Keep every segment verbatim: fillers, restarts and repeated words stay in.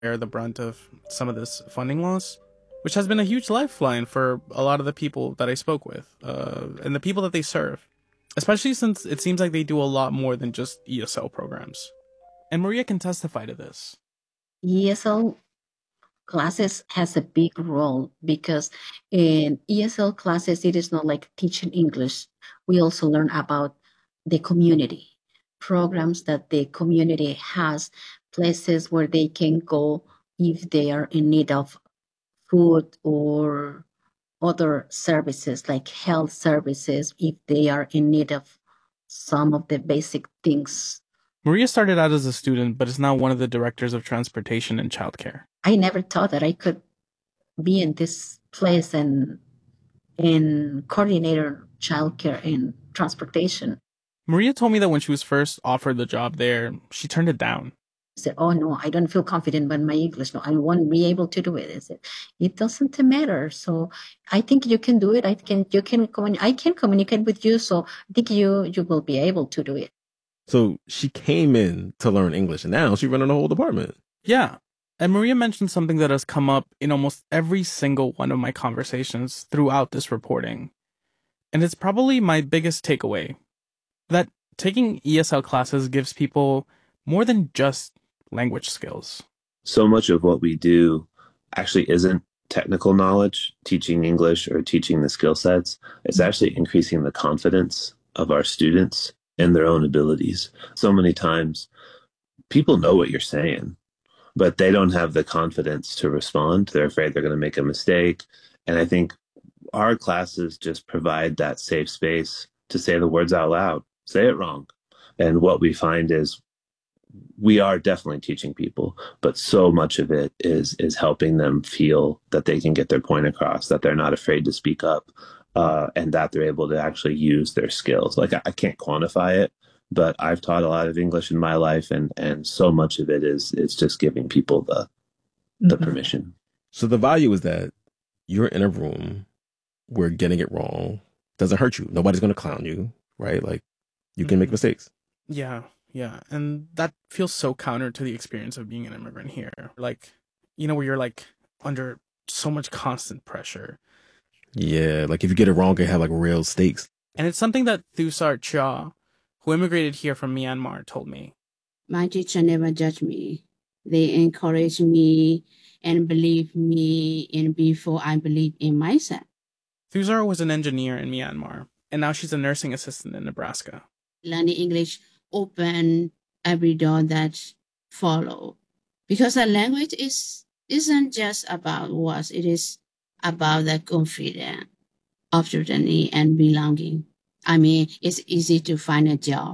bear the brunt of some of this funding loss, which has been a huge lifeline for a lot of the people that I spoke with uh, and the people that they serve, especially since it seems like they do a lot more than just E S L programs. And Maria can testify to this. E S L classes has a big role because in E S L classes, it is not like teaching English. We also learn about the community, programs that the community has, places where they can go if they are in need of food or other services like health services, if they are in need of some of the basic things. Maria started out as a student, but is now one of the directors of transportation and childcare. I never thought that I could be in this place and in coordinator childcare and transportation. Maria told me that when she was first offered the job there, she turned it down. I said, oh no, I don't feel confident with my English. No, I won't be able to do it. I said, it doesn't matter. So I think you can do it. I can, you can, commun- I can communicate with you. So I think you, you will be able to do it. So she came in to learn English, and now she's running the whole department. Yeah. And Maria mentioned something that has come up in almost every single one of my conversations throughout this reporting. And it's probably my biggest takeaway, that taking E S L classes gives people more than just language skills. So much of what we do actually isn't technical knowledge, teaching English or teaching the skill sets. It's actually increasing the confidence of our students in their own abilities. So many times people know what you're saying, but they don't have the confidence to respond. They're afraid they're going to make a mistake. And I think our classes just provide that safe space to say the words out loud, say it wrong. And what we find is we are definitely teaching people, but so much of it is is helping them feel that they can get their point across, that they're not afraid to speak up, uh, and that they're able to actually use their skills. Like I, I can't quantify it, but I've taught a lot of English in my life, and and so much of it is it's just giving people the the Mhm. permission. So the value is that you're in a room where getting it wrong doesn't hurt you. Nobody's going to clown you, right? Like you can make Mhm. mistakes. Yeah, yeah. And that feels so counter to the experience of being an immigrant here. Like, you know, where you're like under so much constant pressure. Yeah, like if you get it wrong, it have like real stakes. And it's something that Thusar Cha, who immigrated here from Myanmar, told me. My teacher never judged me. They encouraged me and believed me in before I believed in myself. Thusar was an engineer in Myanmar, and now she's a nursing assistant in Nebraska. Learning English open every door that follow. Because the language is isn't just about words, it is about the confidence, opportunity, and belonging. I mean, it's easy to find a job.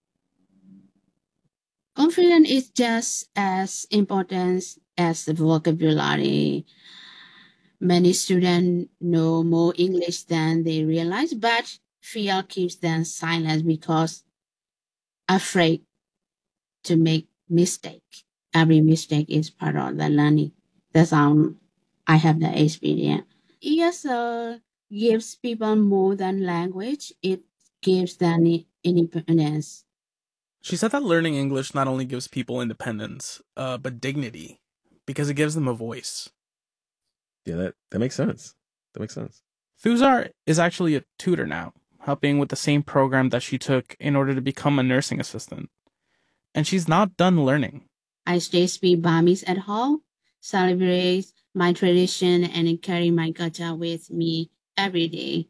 Confidence is just as important as the vocabulary. Many students know more English than they realize, but fear keeps them silent because afraid to make mistake. Every mistake is part of the learning. That's how I have the experience. E S L gives people more than language. It gives them independence. She said that learning English not only gives people independence, uh, but dignity, because it gives them a voice. Yeah, that, that makes sense. That makes sense. Thusar is actually a tutor now, helping with the same program that she took in order to become a nursing assistant. And she's not done learning. I still speak Burmese at home, celebrate my tradition, and carry my culture with me every day.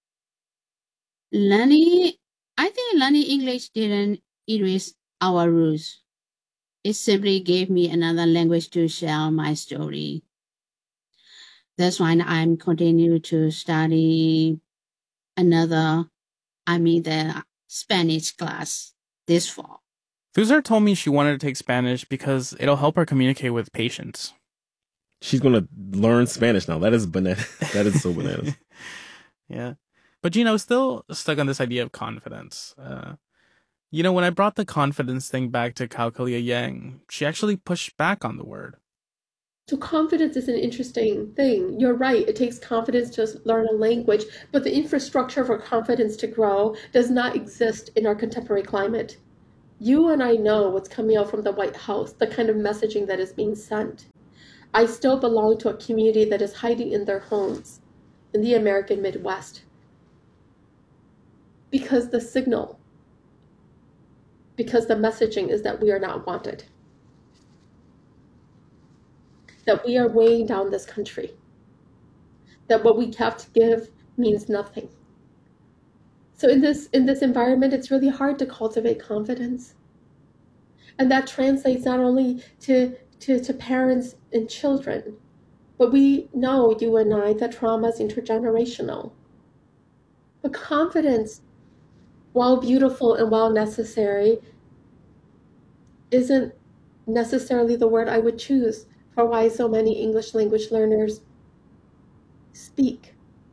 Learning, I think learning English didn't erase our roots. It simply gave me another language to share my story. That's why I'm continuing to study another, I mean, the Spanish class this fall. Thusar told me she wanted to take Spanish because it'll help her communicate with patients. She's going to learn Spanish now. That is bananas. That is so bananas. Yeah. But, you know, still stuck on this idea of confidence. Uh, you know, when I brought the confidence thing back to Kaukalia Yang, she actually pushed back on the word. So confidence is an interesting thing. You're right. It takes confidence to learn a language, but the infrastructure for confidence to grow does not exist in our contemporary climate. You and I know what's coming out from the White House, the kind of messaging that is being sent. I still belong to a community that is hiding in their homes in the American Midwest because the signal, because the messaging is that we are not wanted, that we are weighing down this country, that what we have to give means nothing. So in this in this environment, it's really hard to cultivate confidence. And that translates not only to, to, to parents and children, but we know, you and I, that trauma is intergenerational. But confidence, while beautiful and while necessary, isn't necessarily the word I would choose for why so many English language learners speak.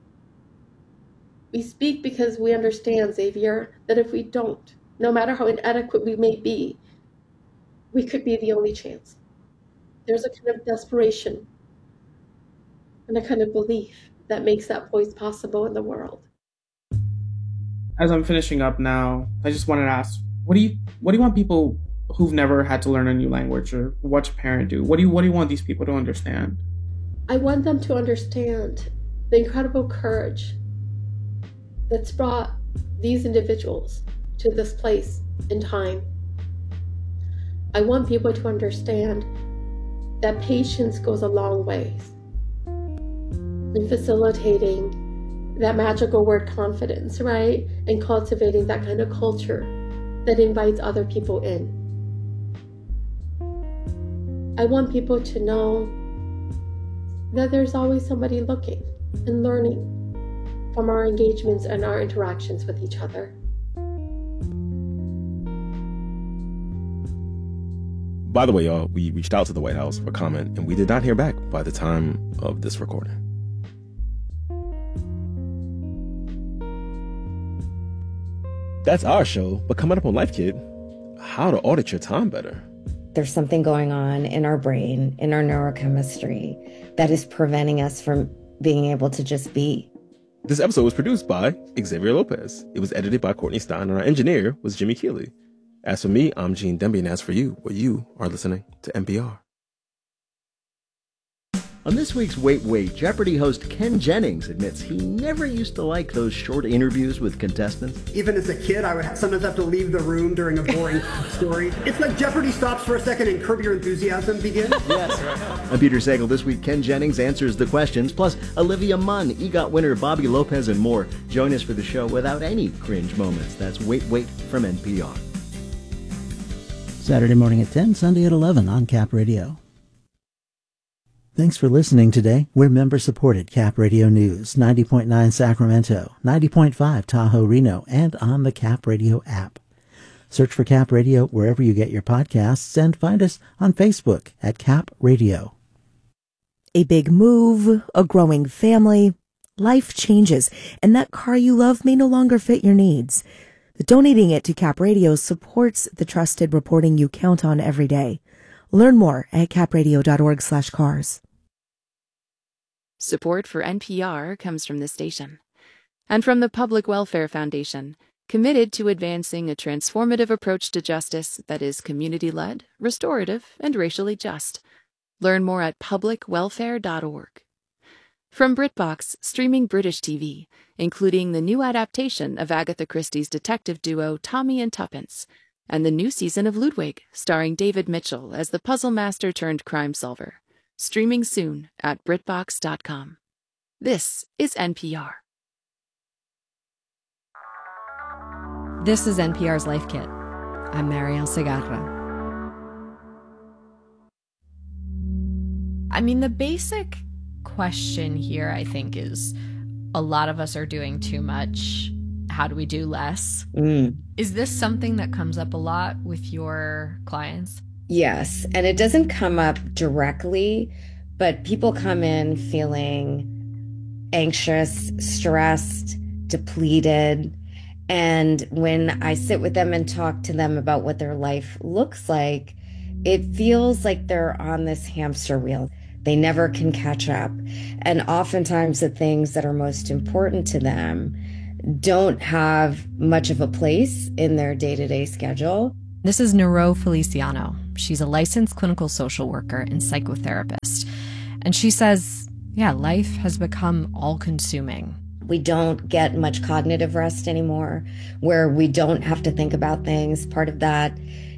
We speak because we understand, Xavier, that if we don't, no matter how inadequate we may be, we could be the only chance. There's a kind of desperation and a kind of belief that makes that voice possible in the world. As I'm finishing up now, I just wanted to ask, what do you what do you want people who've never had to learn a new language or watch a parent do? What do you what do you want these people to understand? I want them to understand the incredible courage that's brought these individuals to this place in time. I want people to understand that patience goes a long ways in facilitating that magical word confidence, right? And cultivating that kind of culture that invites other people in. I want people to know that there's always somebody looking and learning from our engagements and our interactions with each other. By the way, y'all, we reached out to the White House for comment, and we did not hear back by the time of this recording. That's our show, but coming up on Life Kit, how to audit your time better. There's something going on in our brain, in our neurochemistry, that is preventing us from being able to just be. This episode was produced by Xavier Lopez. It was edited by Courtney Stein, and our engineer was Jimmy Keeley. As for me, I'm Gene Demby, and as for you, well, you are listening to N P R. On this week's Wait Wait, Jeopardy host Ken Jennings admits he never used to like those short interviews with contestants. Even as a kid, I would ha- sometimes have to leave the room during a boring story. It's like Jeopardy stops for a second and Curb Your Enthusiasm begins. Yes, right. I'm Peter Sagal. This week, Ken Jennings answers the questions, plus Olivia Munn, EGOT winner Bobby Lopez, and more. Join us for the show without any cringe moments. That's Wait Wait from N P R. Saturday morning at ten, Sunday at eleven on Cap Radio. Thanks for listening today. We're member-supported Cap Radio News, ninety point nine Sacramento, ninety point five Tahoe, Reno, and on the Cap Radio app. Search for Cap Radio wherever you get your podcasts and find us on Facebook at Cap Radio. A big move, a growing family, life changes, and that car you love may no longer fit your needs. Donating it to Cap Radio supports the trusted reporting you count on every day. Learn more at capradio.org slash cars. Support for N P R comes from the station and from the Public Welfare Foundation, committed to advancing a transformative approach to justice that is community-led, restorative, and racially just. Learn more at public welfare dot org. From BritBox, streaming British T V, including the new adaptation of Agatha Christie's detective duo Tommy and Tuppence, and the new season of Ludwig, starring David Mitchell as the puzzle master turned crime solver. Streaming soon at britbox dot com. This is N P R. This is N P R's Life Kit. I'm Mariel Segarra. I mean, the basic question here, I think, is a lot of us are doing too much. How do we do less? Mm. Is this something that comes up a lot with your clients? Yes, and it doesn't come up directly, but people come in feeling anxious, stressed, depleted. And when I sit with them and talk to them about what their life looks like, it feels like they're on this hamster wheel. They never can catch up. And oftentimes the things that are most important to them don't have much of a place in their day-to-day schedule. This is Nero Feliciano. She's a licensed clinical social worker and psychotherapist. And she says, yeah, life has become all-consuming. We don't get much cognitive rest anymore, where we don't have to think about things. Part of that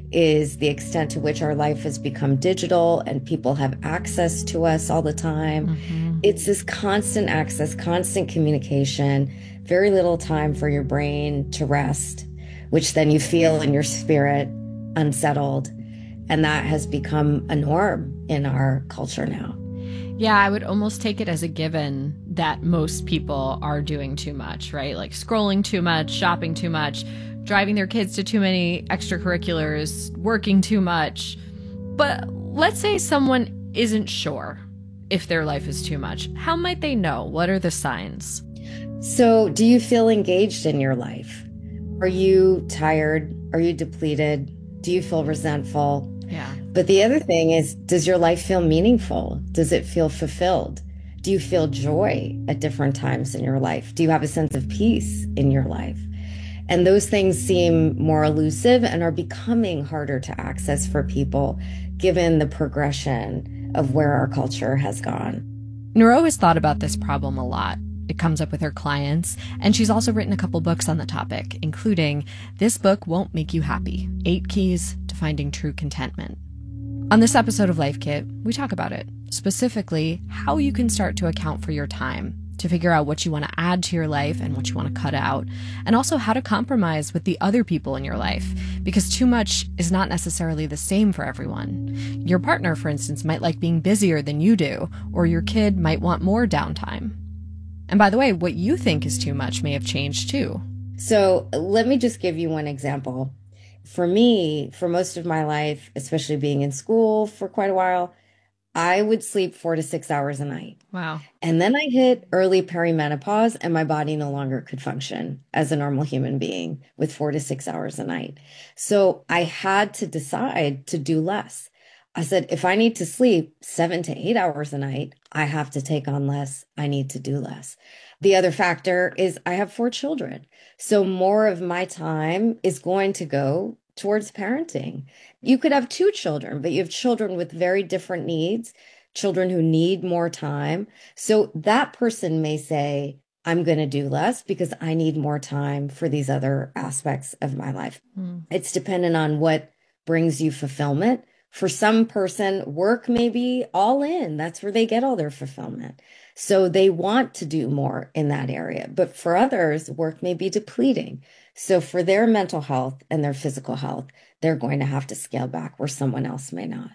is the extent to which our life has become digital and people have access to us all the time. Mm-hmm. It's this constant access, constant communication, very little time for your brain to rest, which then you feel in your spirit unsettled. And that has become a norm in our culture now. Yeah, I would almost take it as a given that most people are doing too much, right? Like scrolling too much, shopping too much, driving their kids to too many extracurriculars, working too much. But let's say someone isn't sure if their life is too much. How might they know? What are the signs? So, do you feel engaged in your life? Are you tired? Are you depleted? Do you feel resentful? Yeah. But the other thing is, does your life feel meaningful? Does it feel fulfilled? Do you feel joy at different times in your life? Do you have a sense of peace in your life? And those things seem more elusive and are becoming harder to access for people, given the progression of where our culture has gone. Nero has thought about this problem a lot. It comes up with her clients, and she's also written a couple books on the topic, including This Book Won't Make You Happy, Eight Keys to Finding True Contentment. On this episode of Life Kit, we talk about it, specifically how you can start to account for your time, to figure out what you want to add to your life and what you want to cut out, and also how to compromise with the other people in your life, because too much is not necessarily the same for everyone. Your partner, for instance, might like being busier than you do, or your kid might want more downtime. And by the way, what you think is too much may have changed too. So let me just give you one example. For me, for most of my life, especially being in school for quite a while, I would sleep four to six hours a night. Wow. And then I hit early perimenopause and my body no longer could function as a normal human being with four to six hours a night. So I had to decide to do less. I said, if I need to sleep seven to eight hours a night, I have to take on less. I need to do less. The other factor is I have four children. So more of my time is going to go towards parenting. You could have two children, but you have children with very different needs, children who need more time. So that person may say, I'm going to do less because I need more time for these other aspects of my life. Mm. It's dependent on what brings you fulfillment. For some person, work may be all in. That's where they get all their fulfillment. So they want to do more in that area. But for others, work may be depleting. So for their mental health and their physical health, they're going to have to scale back where someone else may not.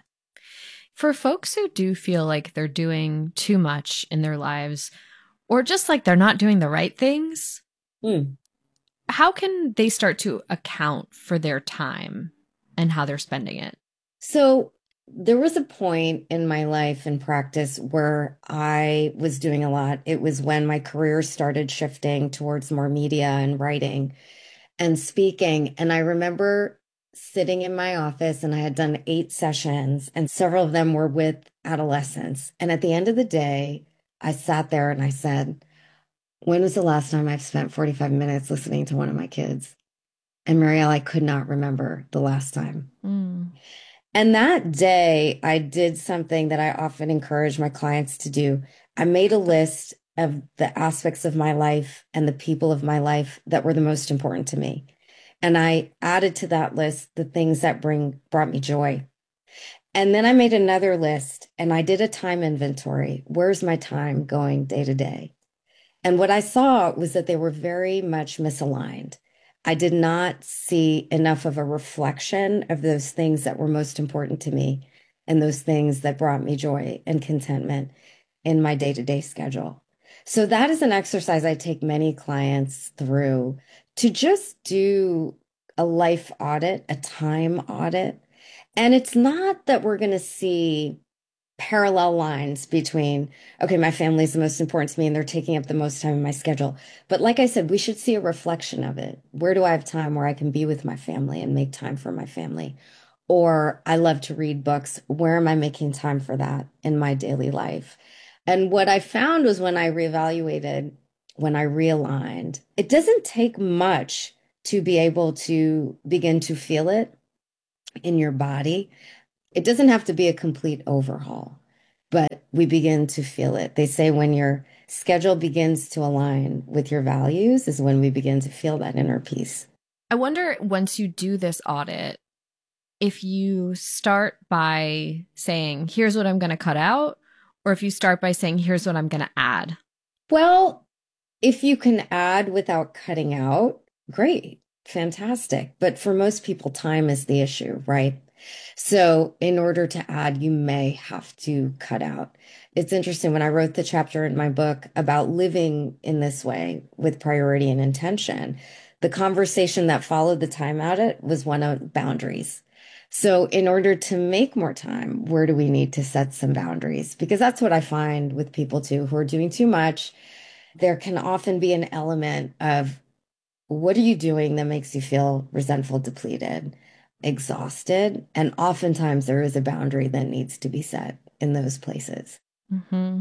For folks who do feel like they're doing too much in their lives, or just like they're not doing the right things, mm. how can they start to account for their time and how they're spending it? So there was a point in my life and practice where I was doing a lot. It was when my career started shifting towards more media and writing and speaking. And I remember sitting in my office and I had done eight sessions and several of them were with adolescents. And at the end of the day, I sat there and I said, when was the last time I've spent forty-five minutes listening to one of my kids? And Marielle, I could not remember the last time. Mm. And that day, I did something that I often encourage my clients to do. I made a list of the aspects of my life and the people of my life that were the most important to me. And I added to that list the things that bring brought me joy. And then I made another list and I did a time inventory. Where's my time going day to day? And what I saw was that they were very much misaligned. I did not see enough of a reflection of those things that were most important to me and those things that brought me joy and contentment in my day-to-day schedule. So that is an exercise I take many clients through to just do a life audit, a time audit. And it's not that we're going to see parallel lines between, okay, my family is the most important to me and they're taking up the most time in my schedule. But like I said, we should see a reflection of it. Where do I have time where I can be with my family and make time for my family? Or I love to read books. Where am I making time for that in my daily life? And what I found was when I reevaluated, when I realigned, it doesn't take much to be able to begin to feel it in your body. It doesn't have to be a complete overhaul, but we begin to feel it. They say when your schedule begins to align with your values is when we begin to feel that inner peace. I wonder, once you do this audit, if you start by saying, here's what I'm going to cut out, or if you start by saying, here's what I'm going to add. Well, if you can add without cutting out, great, fantastic. But for most people, time is the issue, right? So in order to add, you may have to cut out. It's interesting. When I wrote the chapter in my book about living in this way with priority and intention, the conversation that followed the time audit was one of boundaries. So in order to make more time, where do we need to set some boundaries? Because that's what I find with people too, who are doing too much. There can often be an element of, what are you doing that makes you feel resentful, depleted, exhausted? And oftentimes there is a boundary that needs to be set in those places. Mm-hmm.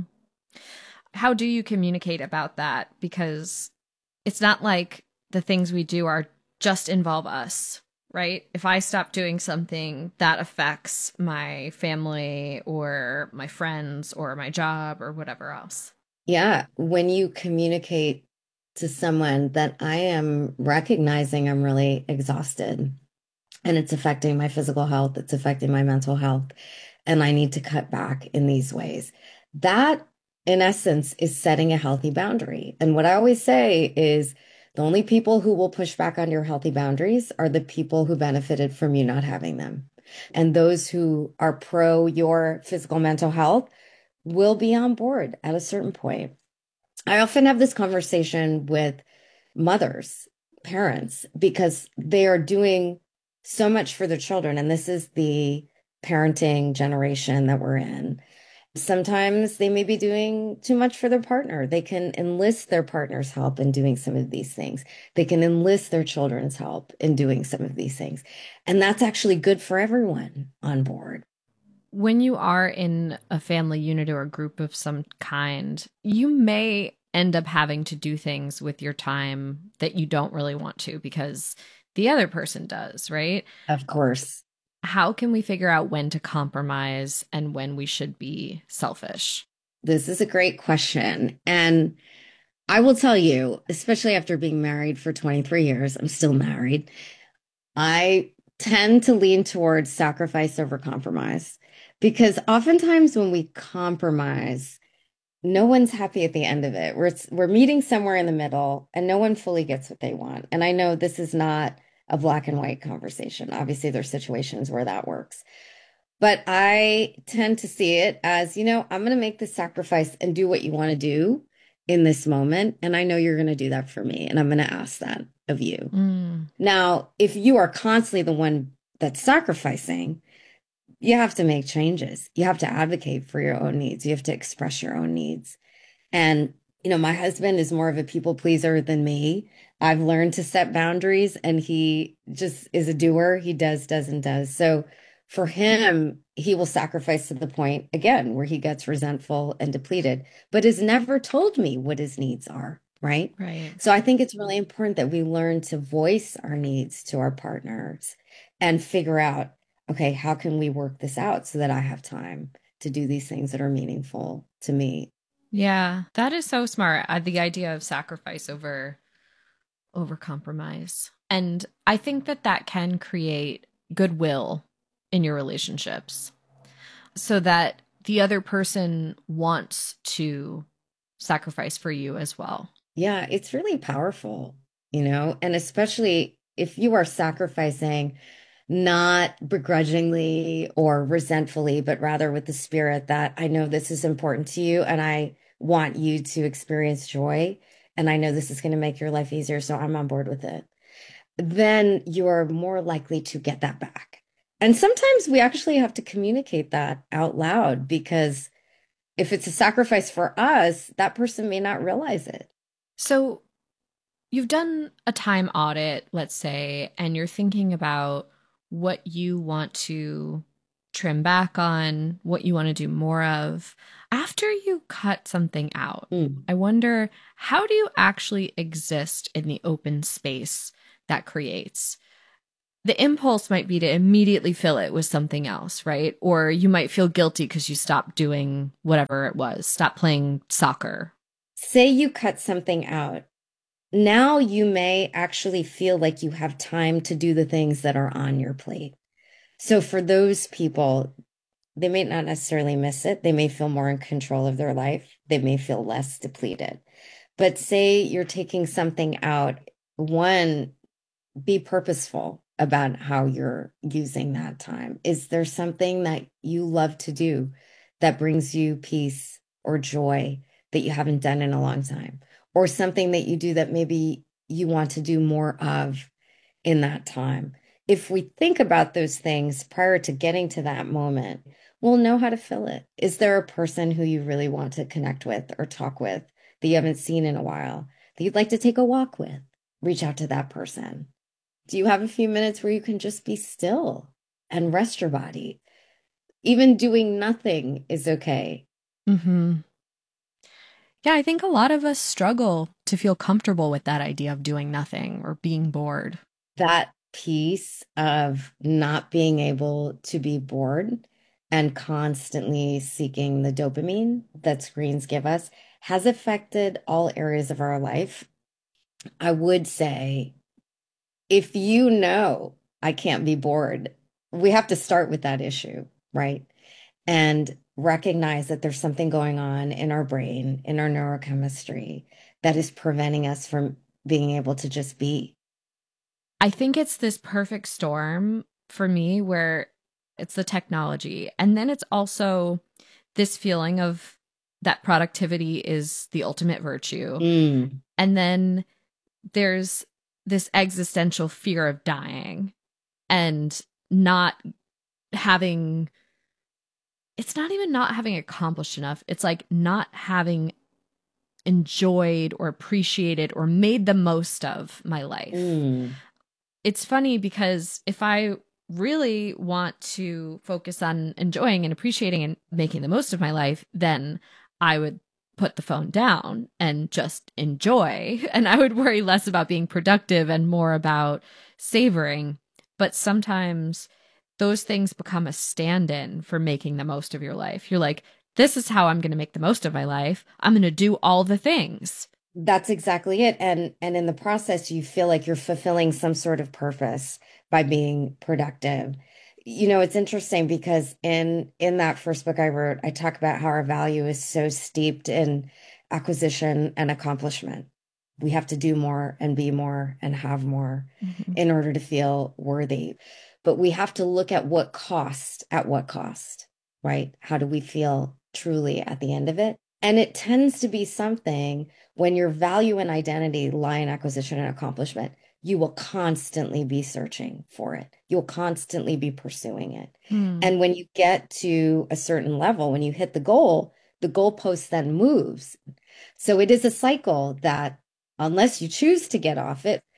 How do you communicate about that? Because it's not like the things we do are just involve us, right? If I stop doing something, that affects my family or my friends or my job or whatever else. Yeah. When you communicate to someone that I am recognizing I'm really exhausted and it's affecting my physical health, it's affecting my mental health, and I need to cut back in these ways, that in essence is setting a healthy boundary. And what I always say is the only people who will push back on your healthy boundaries are the people who benefited from you not having them. And those who are pro your physical mental health will be on board at a certain point. I often have this conversation with mothers, parents, because they are doing so much for their children. And this is the parenting generation that we're in. Sometimes they may be doing too much for their partner. They can enlist their partner's help in doing some of these things. They can enlist their children's help in doing some of these things. And that's actually good for everyone on board. When you are in a family unit or a group of some kind, you may end up having to do things with your time that you don't really want to because the other person does, right? Of course. How can we figure out when to compromise and when we should be selfish? This is a great question. And I will tell you, especially after being married for twenty-three years, I'm still married, I tend to lean towards sacrifice over compromise. Because oftentimes when we compromise, no one's happy at the end of it. We're, we're meeting somewhere in the middle and no one fully gets what they want. And I know this is not a black and white conversation. Obviously, there's situations where that works. But I tend to see it as, you know, I'm going to make the sacrifice and do what you want to do in this moment. And I know you're going to do that for me. And I'm going to ask that of you. Mm. Now, if you are constantly the one that's sacrificing, you have to make changes. You have to advocate for your own needs. You have to express your own needs. And, you know, my husband is more of a people pleaser than me. I've learned to set boundaries and he just is a doer. He does, does, and does. So for him, he will sacrifice to the point, again, where he gets resentful and depleted, but has never told me what his needs are. Right. Right. So I think it's really important that we learn to voice our needs to our partners and figure out, okay, how can we work this out so that I have time to do these things that are meaningful to me? Yeah, that is so smart. Uh, the idea of sacrifice over over compromise. And I think that that can create goodwill in your relationships so that the other person wants to sacrifice for you as well. Yeah, it's really powerful, you know, and especially if you are sacrificing not begrudgingly or resentfully, but rather with the spirit that I know this is important to you and I want you to experience joy. And I know this is going to make your life easier. So I'm on board with it. Then you're more likely to get that back. And sometimes we actually have to communicate that out loud because if it's a sacrifice for us, that person may not realize it. So you've done a time audit, let's say, and you're thinking about what you want to trim back on, what you want to do more of. After you cut something out, Mm. I wonder, how do you actually exist in the open space that creates? the impulse might be to immediately fill it with something else, right? Or you might feel guilty because you stopped doing whatever it was, stop playing soccer. Say you cut something out. Now you may actually feel like you have time to do the things that are on your plate. So for those people, they may not necessarily miss it. They may feel more in control of their life. They may feel less depleted. But say you're taking something out, one, be purposeful about how you're using that time. Is there something that you love to do that brings you peace or joy that you haven't done in a long time? Or something that you do that maybe you want to do more of in that time? If we think about those things prior to getting to that moment, we'll know how to fill it. Is there a person who you really want to connect with or talk with that you haven't seen in a while, that you'd like to take a walk with? Reach out to that person. Do you have a few minutes where you can just be still and rest your body? Even doing nothing is okay. Mm-hmm. Yeah, I think a lot of us struggle to feel comfortable with that idea of doing nothing or being bored. That piece of not being able to be bored and constantly seeking the dopamine that screens give us has affected all areas of our life. I would say, if you know I can't be bored, we have to start with that issue, right? And recognize that there's something going on in our brain, in our neurochemistry, that is preventing us from being able to just be. I think it's this perfect storm for me where it's the technology. And then it's also this feeling of that productivity is the ultimate virtue. Mm. And then there's this existential fear of dying and not having, it's not even not having accomplished enough. It's like not having enjoyed or appreciated or made the most of my life. Mm. It's funny because if I really want to focus on enjoying and appreciating and making the most of my life, then I would put the phone down and just enjoy. And I would worry less about being productive and more about savoring. But sometimes those things become a stand-in for making the most of your life. You're like, this is how I'm going to make the most of my life. I'm going to do all the things. That's exactly it. And and in the process, you feel like you're fulfilling some sort of purpose by being productive. You know, it's interesting because in in that first book I wrote, I talk about how our value is so steeped in acquisition and accomplishment. We have to do more and be more and have more mm-hmm. in order to feel worthy. But we have to look at what cost, at what cost, right? How do we feel truly at the end of it? And it tends to be something when your value and identity lie in acquisition and accomplishment, you will constantly be searching for it. You'll constantly be pursuing it. Mm. And when you get to a certain level, when you hit the goal, the goalpost then moves. So it is a cycle that unless you choose to get off it,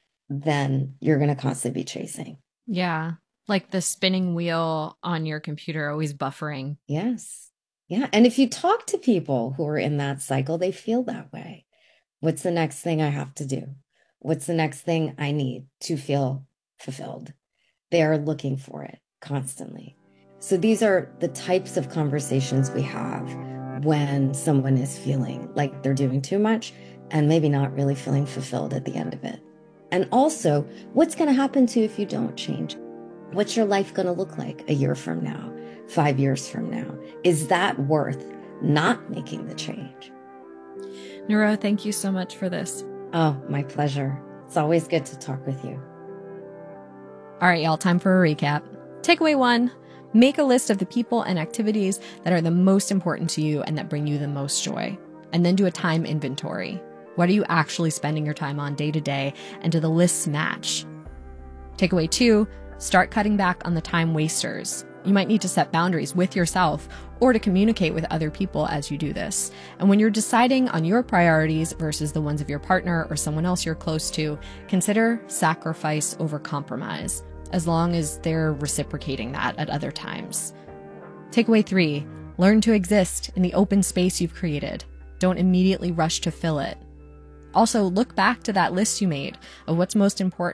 then you're going to constantly be chasing. Yeah. Like the spinning wheel on your computer always buffering. Yes. Yeah. And if you talk to people who are in that cycle, they feel that way. What's the next thing I have to do? What's the next thing I need to feel fulfilled? They are looking for it constantly. So these are the types of conversations we have when someone is feeling like they're doing too much and maybe not really feeling fulfilled at the end of it. And also, what's going to happen to you if you don't change? What's your life going to look like a year from now, five years from now? Is that worth not making the change? Nura, thank you so much for this. Oh, my pleasure. It's always good to talk with you. All right, y'all, time for a recap. Takeaway one, make a list of the people and activities that are the most important to you and that bring you the most joy. And then do a time inventory. What are you actually spending your time on day to day? And do the lists match? Takeaway two, start cutting back on the time wasters. You might need to set boundaries with yourself or to communicate with other people as you do this. And when you're deciding on your priorities versus the ones of your partner or someone else you're close to, consider sacrifice over compromise, as long as they're reciprocating that at other times. Takeaway three, learn to exist in the open space you've created. Don't immediately rush to fill it. Also, look back to that list you made of what's most important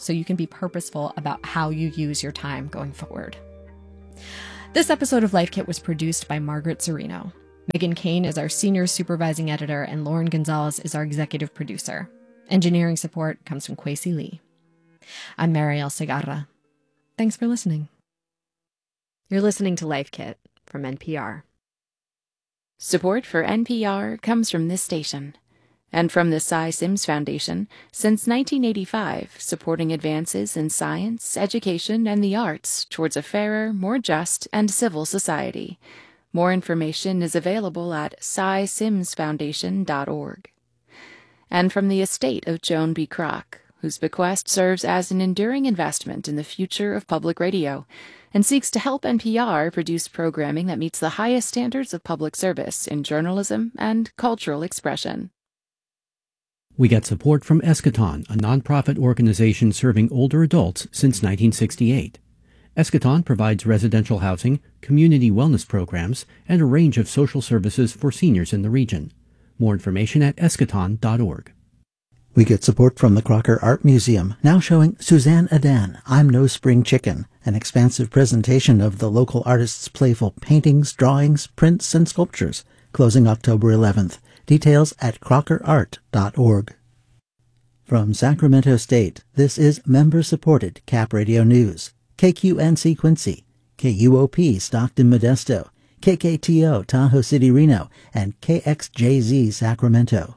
so you can be purposeful about how you use your time going forward. This episode of Life Kit was produced by Margaret Serino. Megan Kane is our senior supervising editor, and Lauren Gonzalez is our executive producer. Engineering support comes from Kwesi Lee. I'm Mariel Segarra. Thanks for listening. You're listening to Life Kit from N P R. Support for N P R comes from this station and from the Cy Sims Foundation since nineteen eighty-five, supporting advances in science, education, and the arts towards a fairer, more just, and civil society. More information is available at cy sims foundation dot org. And from the estate of Joan B. Kroc, whose bequest serves as an enduring investment in the future of public radio and seeks to help N P R produce programming that meets the highest standards of public service in journalism and cultural expression. We get support from Eschaton, a nonprofit organization serving older adults since nineteen sixty-eight. Eschaton provides residential housing, community wellness programs, and a range of social services for seniors in the region. More information at eschaton dot org. We get support from the Crocker Art Museum, now showing Suzanne Adan, I'm No Spring Chicken, an expansive presentation of the local artist's playful paintings, drawings, prints, and sculptures, closing October eleventh. Details at crocker art dot org. From Sacramento State, this is member-supported Cap Radio News. K Q N C Quincy, K U O P Stockton Modesto, K K T O Tahoe City Reno, and K X J Z Sacramento.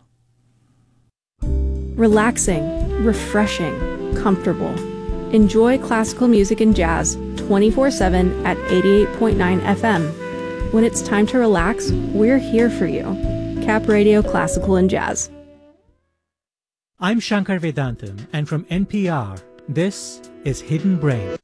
Relaxing, refreshing, comfortable. Enjoy classical music and jazz twenty-four seven at eighty-eight point nine F M. When it's time to relax, we're here for you. Cap Radio Classical and Jazz. I'm Shankar Vedantam, and from N P R, this is Hidden Brain.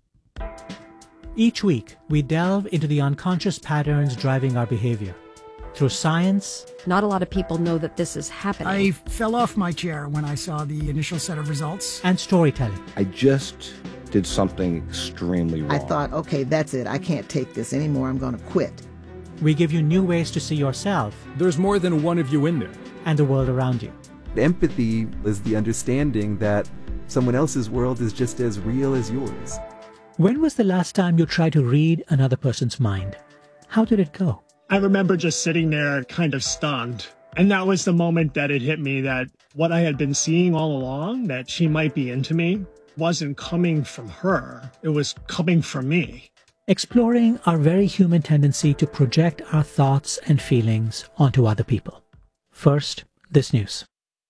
Each week, we delve into the unconscious patterns driving our behavior. Through science... Not a lot of people know that this is happening. I fell off my chair when I saw the initial set of results. And storytelling. I just did something extremely wrong. I thought, okay, that's it. I can't take this anymore. I'm going to quit. We give you new ways to see yourself. There's more than one of you in there. And the world around you. Empathy is the understanding that someone else's world is just as real as yours. When was the last time you tried to read another person's mind? How did it go? I remember just sitting there kind of stunned. And that was the moment that it hit me that what I had been seeing all along, that she might be into me, wasn't coming from her. It was coming from me. Exploring our very human tendency to project our thoughts and feelings onto other people. First, this news.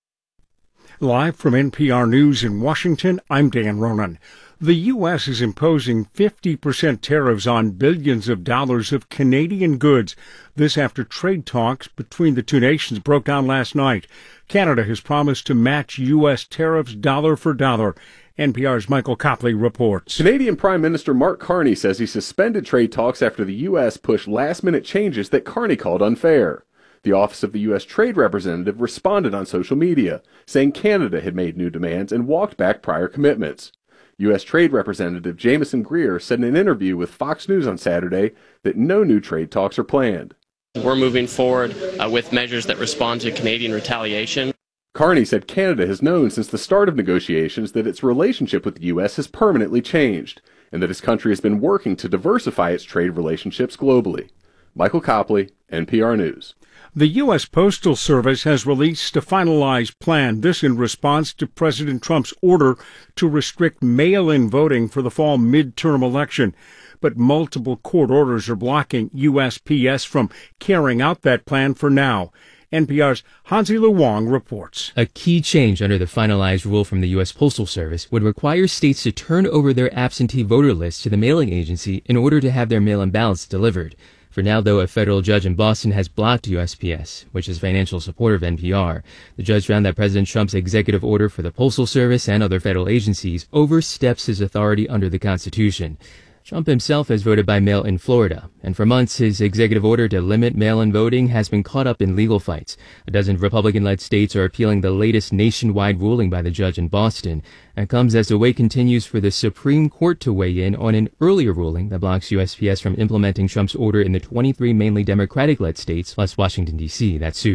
Live from N P R News in Washington, I'm Dan Ronan. The U S is imposing fifty percent tariffs on billions of dollars of Canadian goods. This after trade talks between the two nations broke down last night. Canada has promised to match U S tariffs dollar for dollar. N P R's Michael Copley reports. Canadian Prime Minister Mark Carney says he suspended trade talks after the U S pushed last-minute changes that Carney called unfair. The Office of the U S Trade Representative responded on social media, saying Canada had made new demands and walked back prior commitments. U S Trade Representative Jameson Greer said in an interview with Fox News on Saturday that no new trade talks are planned. We're moving forward uh, with measures that respond to Canadian retaliation. Carney said Canada has known since the start of negotiations that its relationship with the U S has permanently changed, and that his country has been working to diversify its trade relationships globally. Michael Copley, N P R News. The U S Postal Service has released a finalized plan, this in response to President Trump's order to restrict mail-in voting for the fall midterm election. But multiple court orders are blocking U S P S from carrying out that plan for now. N P R's Hansi Lu Wong reports. A key change under the finalized rule from the U S Postal Service would require states to turn over their absentee voter lists to the mailing agency in order to have their mail-in ballots delivered. For now, though, a federal judge in Boston has blocked U S P S, which is a financial supporter of N P R. The judge found that President Trump's executive order for the Postal Service and other federal agencies oversteps his authority under the Constitution. Trump himself has voted by mail in Florida, and for months his executive order to limit mail-in voting has been caught up in legal fights. A dozen Republican-led states are appealing the latest nationwide ruling by the judge in Boston, and comes as the wait continues for the Supreme Court to weigh in on an earlier ruling that blocks U S P S from implementing Trump's order in the twenty-three mainly Democratic-led states, plus Washington, D C, that sued.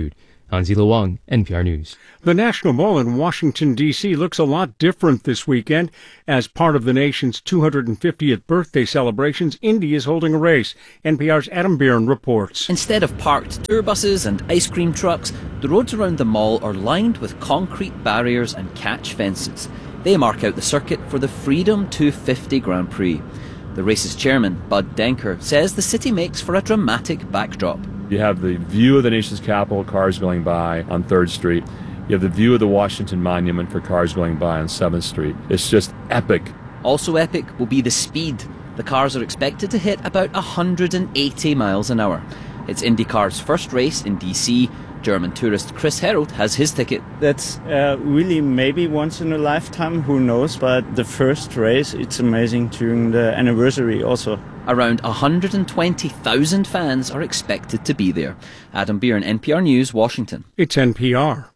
Hansi Luang, N P R News. The National Mall in Washington, D C looks a lot different this weekend. As part of the nation's two hundred fiftieth birthday celebrations, Indy is holding a race. N P R's Adam Byrne reports. Instead of parked tour buses and ice cream trucks, the roads around the mall are lined with concrete barriers and catch fences. They mark out the circuit for the Freedom two fifty Grand Prix. The race's chairman, Bud Denker, says the city makes for a dramatic backdrop. You have the view of the nation's capital, cars going by on third street. You have the view of the Washington Monument for cars going by on seventh street. It's just epic. Also epic will be the speed. The cars are expected to hit about one hundred eighty miles an hour. It's IndyCar's first race in D C. German tourist Chris Herold has his ticket. That's uh, really maybe once in a lifetime, who knows, but the first race, it's amazing during the anniversary also. Around one hundred twenty thousand fans are expected to be there. Adam Byrne, N P R News, Washington. It's N P R.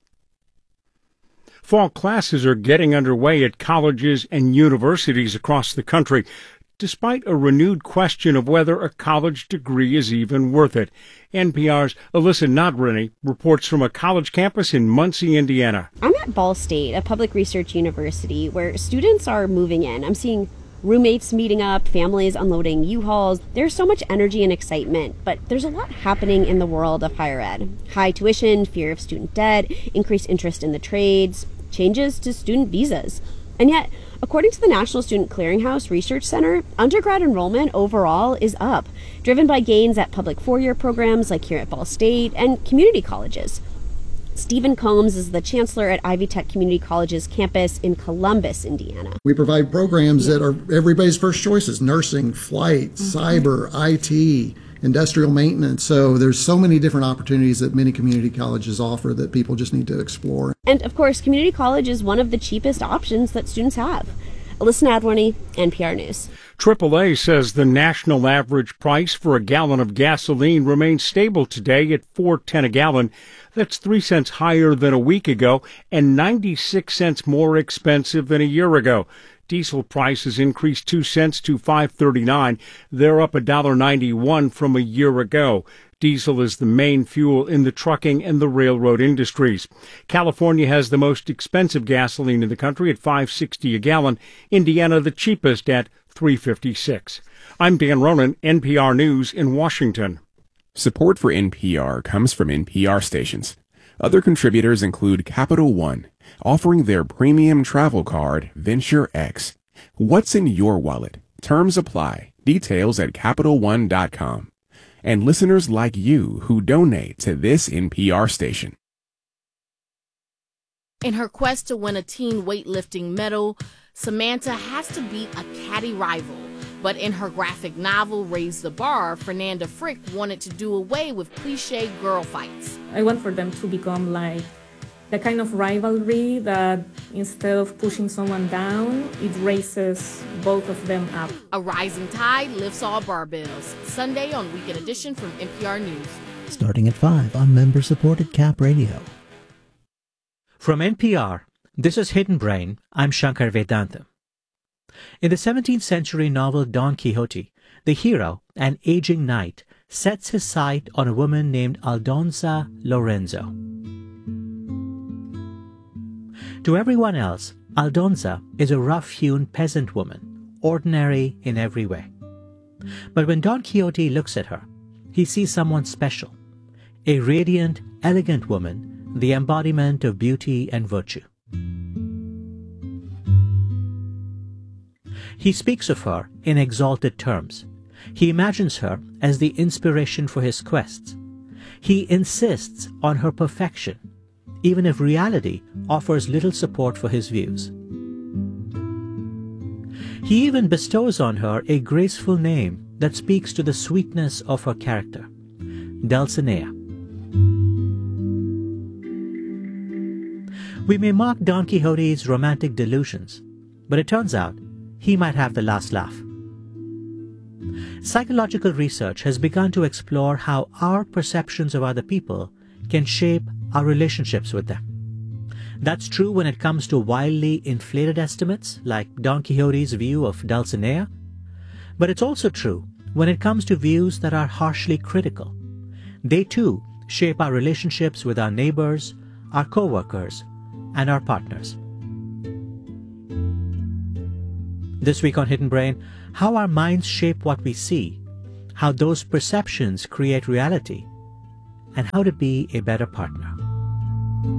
Fall classes are getting underway at colleges and universities across the country, despite a renewed question of whether a college degree is even worth it. N P R's Alyssa Nadriny reports from a college campus in Muncie, Indiana. I'm at Ball State, a public research university, where students are moving in. I'm seeing roommates meeting up, families unloading U-Hauls. There's so much energy and excitement, but there's a lot happening in the world of higher ed. High tuition, fear of student debt, increased interest in the trades, changes to student visas. And yet, according to the National Student Clearinghouse Research Center, undergrad enrollment overall is up, driven by gains at public four-year programs like here at Ball State and community colleges. Stephen Combs is the chancellor at Ivy Tech Community College's campus in Columbus, Indiana. We provide programs that are everybody's first choices: nursing, flight, mm-hmm. cyber, I T, industrial maintenance. So there's so many different opportunities that many community colleges offer that people just need to explore. And of course, community college is one of the cheapest options that students have. Alyssa Nadworny, N P R News. triple A says the national average price for a gallon of gasoline remains stable today at four dollars and ten cents a gallon. That's three cents higher than a week ago and ninety-six cents more expensive than a year ago. Diesel prices increased two cents to five dollars and thirty-nine cents. They're up one dollar and ninety-one cents from a year ago. Diesel is the main fuel in the trucking and the railroad industries. California has the most expensive gasoline in the country at five dollars and sixty cents a gallon. Indiana the cheapest at three dollars and fifty-six cents. I'm Dan Ronan, N P R News in Washington. Support for N P R comes from N P R stations. Other contributors include Capital One, offering their premium travel card, Venture X. What's in your wallet? Terms apply. Details at Capital One dot com. And listeners like you who donate to this N P R station. In her quest to win a teen weightlifting medal, Samantha has to beat a catty rival. But in her graphic novel, Raise the Bar, Fernanda Frick wanted to do away with cliche girl fights. I want for them to become like the kind of rivalry that instead of pushing someone down, it raises both of them up. A rising tide lifts all barbells. Sunday on Weekend Edition from N P R News. Starting at five on member-supported Cap Radio. From N P R, this is Hidden Brain. I'm Shankar Vedanta. In the seventeenth century novel Don Quixote, the hero, an aging knight, sets his sight on a woman named Aldonza Lorenzo. To everyone else, Aldonza is a rough-hewn peasant woman, ordinary in every way. But when Don Quixote looks at her, he sees someone special, a radiant, elegant woman, the embodiment of beauty and virtue. He speaks of her in exalted terms. He imagines her as the inspiration for his quests. He insists on her perfection, even if reality offers little support for his views. He even bestows on her a graceful name that speaks to the sweetness of her character, Dulcinea. We may mock Don Quixote's romantic delusions, but it turns out he might have the last laugh. Psychological research has begun to explore how our perceptions of other people can shape our relationships with them. That's true when it comes to wildly inflated estimates, like Don Quixote's view of Dulcinea, but it's also true when it comes to views that are harshly critical. They too shape our relationships with our neighbors, our co-workers, and our partners. This week on Hidden Brain, how our minds shape what we see, how those perceptions create reality, and how to be a better partner.